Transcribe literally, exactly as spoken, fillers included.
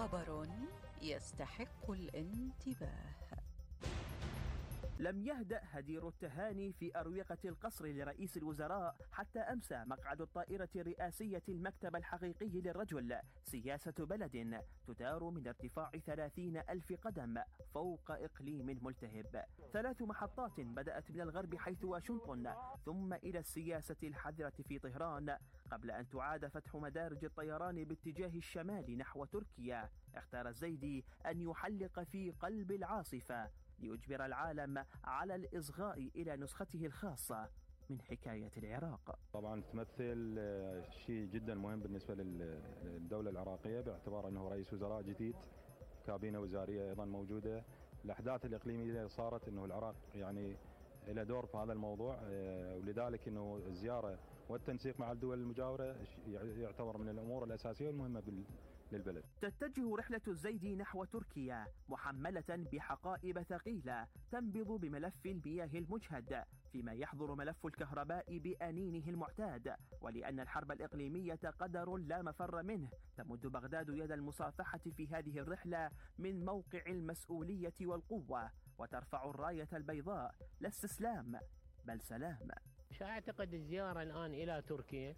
خبر يستحق الانتباه. لم يهدأ هدير التهاني في أروقة القصر لرئيس الوزراء حتى أمسى مقعد الطائرة الرئاسية المكتب الحقيقي للرجل، سياسة بلد تدار من ارتفاع ثلاثين ألف قدم فوق إقليم ملتهب. ثلاث محطات بدأت من الغرب حيث واشنطن، ثم إلى السياسة الحذرة في طهران، قبل أن تعاد فتح مدارج الطيران باتجاه الشمال نحو تركيا. اختار الزيدي أن يحلق في قلب العاصفة ليجبر العالم على الإصغاء إلى نسخته الخاصة من حكاية العراق. طبعا تمثل شيء جدا مهم بالنسبة للدولة العراقية، باعتبار أنه رئيس وزراء جديد، كابينة وزارية أيضا موجودة. الأحداث الإقليمية اللي صارت أنه العراق يعني إلى دور في هذا الموضوع، ولذلك أنه الزيارة والتنسيق مع الدول المجاورة يعتبر من الأمور الأساسية والمهمة للبلد. تتجه رحلة الزيدي نحو تركيا محملة بحقائب ثقيلة تنبض بملف المياه المجهد، فيما يحضر ملف الكهرباء بأنينه المعتاد. ولأن الحرب الإقليمية قدر لا مفر منه، تمد بغداد يد المصافحة في هذه الرحلة من موقع المسؤولية والقوة، وترفع الراية البيضاء لا استسلام بل سلام. أعتقد الزيارة الآن إلى تركيا